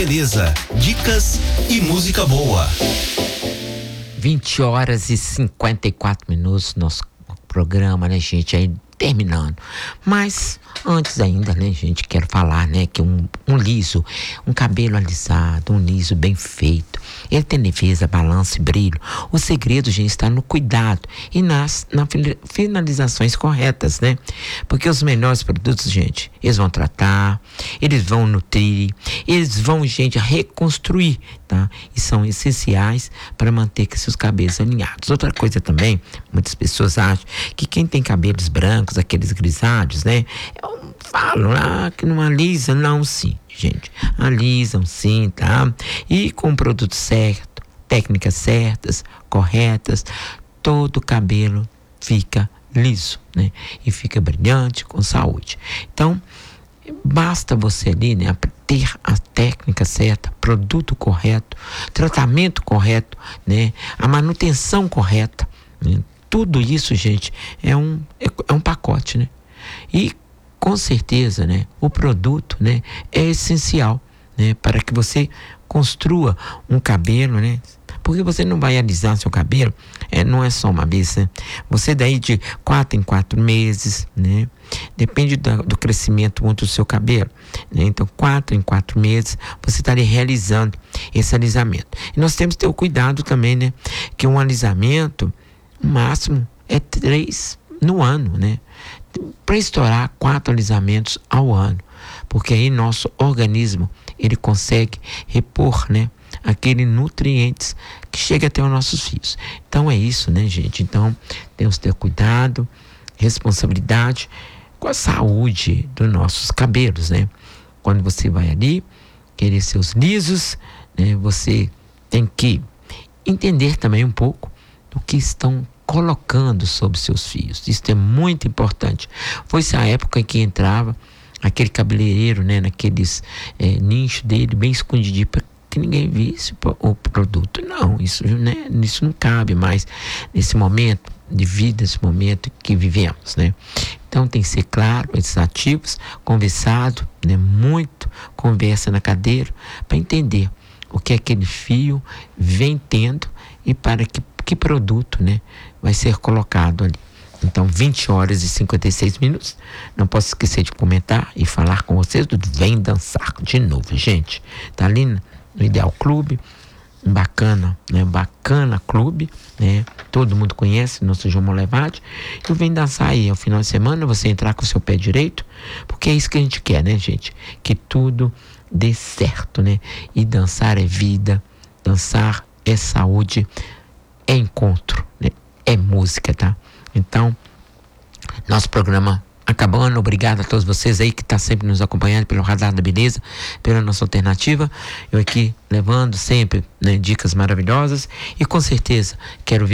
Beleza, dicas e música boa. 20h54, nosso programa, né, gente, aí terminando. Mas antes ainda, né, gente, quero falar, né, que um liso, um cabelo alisado, um liso bem feito, ele tem leveza, balanço e brilho. O segredo, gente, está no cuidado e nas finalizações corretas, né? Porque os melhores produtos, gente, eles vão tratar, eles vão nutrir, eles vão, gente, reconstruir, tá? E são essenciais para manter que seus cabelos alinhados. Outra coisa também, muitas pessoas acham que quem tem cabelos brancos, aqueles grisalhos, né? Eu falo que não alisa, não, sim, gente. Alisam sim, tá? E com o produto certo, técnicas certas, corretas, todo o cabelo fica liso, né? E fica brilhante, com saúde. Então, basta você ali, né, ter a técnica certa, produto correto, tratamento correto, né, a manutenção correta, né? Tudo isso, gente, é um pacote, né? E com certeza, né, o produto, né, é essencial, né, para que você construa um cabelo, né? Porque você não vai alisar seu cabelo, não é só uma vez, né? Você daí de 4 em 4 meses, né? Depende do crescimento do seu cabelo, né? Então, 4 em 4 meses, você está ali realizando esse alisamento. E nós temos que ter o cuidado também, né? Que um alisamento, o máximo, é 3 no ano, né? Para estourar 4 alisamentos ao ano. Porque aí nosso organismo, ele consegue repor, né, aqueles nutrientes que chegam até os nossos fios. Então é isso, né, gente? Então temos que ter cuidado, responsabilidade com a saúde dos nossos cabelos, né? Quando você vai ali querer seus lisos, né, você tem que entender também um pouco do que estão colocando sobre seus fios. Isso é muito importante. Foi-se a época em que entrava aquele cabeleireiro, né, naqueles nichos dele, bem escondidinho, para que ninguém visse o produto. Não, isso, né, isso não cabe mais nesse momento de vida, nesse momento que vivemos, né? Então tem que ser claro, esses ativos, conversado, né, muito conversa na cadeira, para entender o que aquele fio vem tendo e para que produto, né, vai ser colocado ali. Então, 20h56. Não posso esquecer de comentar e falar com vocês do Vem Dançar de novo, gente. Tá ali no Ideal Clube, um bacana clube, né? Todo mundo conhece, nosso João Molevade. E o Vem Dançar aí, ao final de semana, você entrar com o seu pé direito, porque é isso que a gente quer, né, gente? Que tudo dê certo, né? E dançar é vida, dançar é saúde, é encontro, né? É música, tá? Então, nosso programa acabando. Obrigado a todos vocês aí que estão sempre nos acompanhando pelo Radar da Beleza, pela nossa alternativa. Eu aqui levando sempre, né, dicas maravilhosas e com certeza quero ver